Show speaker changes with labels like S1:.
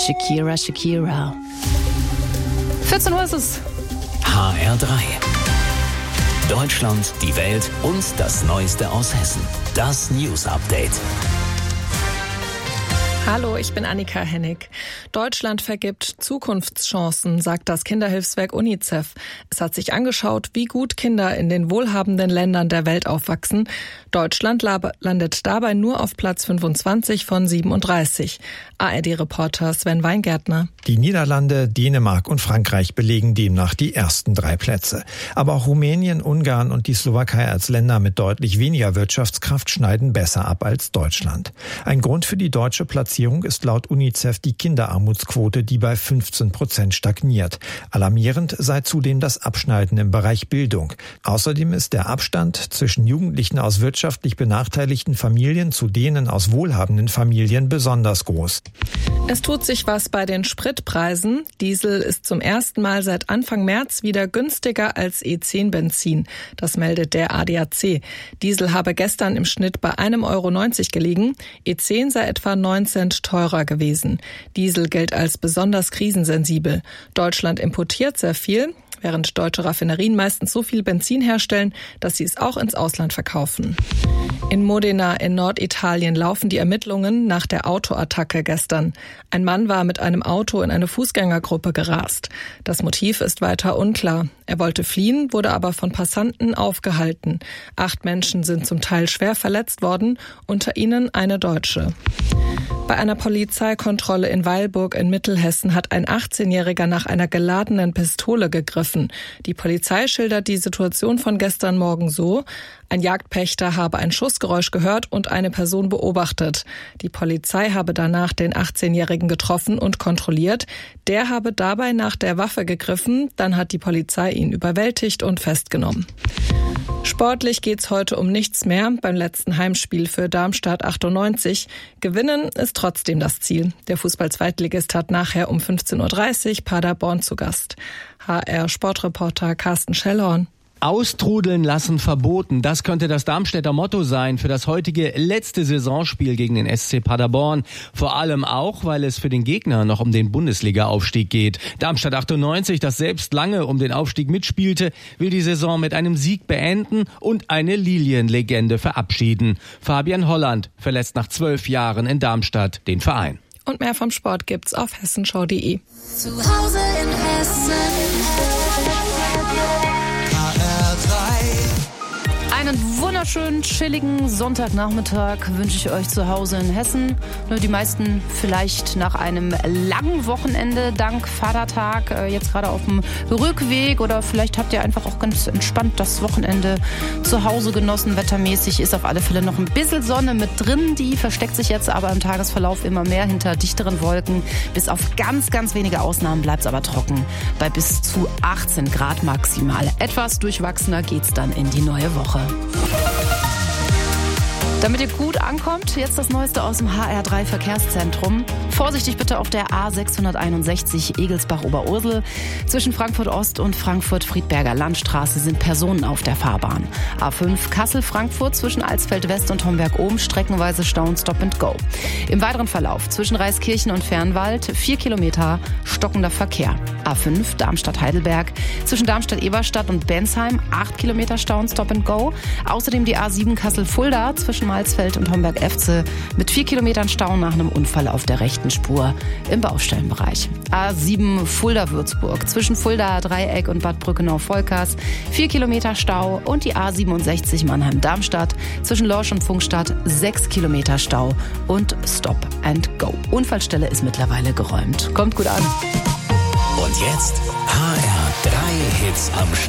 S1: Shakira, Shakira. 14 Uhr ist es.
S2: HR3. Deutschland, die Welt und das Neueste aus Hessen. Das News Update.
S3: Hallo, ich bin Annika Hennig. Deutschland vergibt Zukunftschancen, sagt das Kinderhilfswerk UNICEF. Es hat sich angeschaut, wie gut Kinder in den wohlhabenden Ländern der Welt aufwachsen. Deutschland landet dabei nur auf Platz 25 von 37. ARD-Reporter Sven Weingärtner.
S4: Die Niederlande, Dänemark und Frankreich belegen demnach die ersten 3 Plätze. Aber auch Rumänien, Ungarn und die Slowakei als Länder mit deutlich weniger Wirtschaftskraft schneiden besser ab als Deutschland. Ein Grund für die deutsche Platzierung ist laut UNICEF die Kinderarmutsquote, die bei 15% stagniert. Alarmierend sei zudem das Abschneiden im Bereich Bildung. Außerdem ist der Abstand zwischen Jugendlichen aus wirtschaftlich benachteiligten Familien zu denen aus wohlhabenden Familien besonders groß.
S3: Es tut sich was bei den Spritpreisen. Diesel ist zum ersten Mal seit Anfang März wieder günstiger als E10-Benzin. Das meldet der ADAC. Diesel habe gestern im Schnitt bei 1,90 Euro gelegen. E10 sei etwa 9 Cent teurer gewesen. Diesel gilt als besonders krisensensibel. Deutschland importiert sehr viel, während deutsche Raffinerien meistens so viel Benzin herstellen, dass sie es auch ins Ausland verkaufen. In Modena in Norditalien laufen die Ermittlungen nach der Autoattacke gestern. Ein Mann war mit einem Auto in eine Fußgängergruppe gerast. Das Motiv ist weiter unklar. Er wollte fliehen, wurde aber von Passanten aufgehalten. 8 Menschen sind zum Teil schwer verletzt worden, unter ihnen eine Deutsche. Bei einer Polizeikontrolle in Weilburg in Mittelhessen hat ein 18-Jähriger nach einer geladenen Pistole gegriffen. Die Polizei schildert die Situation von gestern Morgen so: Ein Jagdpächter habe ein Schussgeräusch gehört und eine Person beobachtet. Die Polizei habe danach den 18-Jährigen getroffen und kontrolliert. Der habe dabei nach der Waffe gegriffen, dann hat die Polizei ihn überwältigt und festgenommen. Sportlich geht's heute um nichts mehr beim letzten Heimspiel für Darmstadt 98. Gewinnen ist trotzdem das Ziel. Der Fußball-Zweitligist hat nachher um 15.30 Uhr Paderborn zu Gast. HR-Sportreporter Carsten Schellhorn.
S5: Austrudeln lassen verboten. Das könnte das Darmstädter Motto sein für das heutige letzte Saisonspiel gegen den SC Paderborn. Vor allem auch, weil es für den Gegner noch um den Bundesliga-Aufstieg geht. Darmstadt 98, das selbst lange um den Aufstieg mitspielte, will die Saison mit einem Sieg beenden und eine Lilienlegende verabschieden. Fabian Holland verlässt nach 12 Jahren in Darmstadt den Verein.
S3: Und mehr vom Sport gibt's auf hessenschau.de.
S6: Zu Hause in Hessen.
S1: Einen wunderschönen, chilligen Sonntagnachmittag wünsche ich euch zu Hause in Hessen. Nur die meisten vielleicht nach einem langen Wochenende dank Vatertag jetzt gerade auf dem Rückweg, oder vielleicht habt ihr einfach auch ganz entspannt das Wochenende zu Hause genossen. Wettermäßig ist auf alle Fälle noch ein bisschen Sonne mit drin. Die versteckt sich jetzt aber im Tagesverlauf immer mehr hinter dichteren Wolken. Bis auf ganz, ganz wenige Ausnahmen bleibt es aber trocken. Bei bis zu 18 Grad maximal. Etwas durchwachsener geht's dann in die neue Woche. Damit ihr gut ankommt, jetzt das Neueste aus dem HR3 Verkehrszentrum. Vorsichtig bitte auf der A661 Egelsbach-Oberursel. Zwischen Frankfurt Ost und Frankfurt-Friedberger Landstraße sind Personen auf der Fahrbahn. A5 Kassel-Frankfurt zwischen Alsfeld West und Homberg-Ohm streckenweise Stau und Stop and Go. Im weiteren Verlauf zwischen Reiskirchen und Fernwald 4 Kilometer stockender Verkehr. A5 Darmstadt-Heidelberg zwischen Darmstadt-Eberstadt und Bensheim 8 Kilometer Stau und Stop and Go. Außerdem die A7 Kassel-Fulda zwischen Malzfeld und Homberg-Efze mit 4 Kilometern Stau nach einem Unfall auf der rechten Spur im Baustellenbereich. A7 Fulda-Würzburg zwischen Fulda-Dreieck und Bad Brückenau-Volkers 4 Kilometer Stau, und die A67 Mannheim-Darmstadt zwischen Lorsch und Pfungstadt 6 Kilometer Stau und Stop and Go. Unfallstelle ist mittlerweile geräumt. Kommt gut an.
S2: Und jetzt HR3 Hits am Start.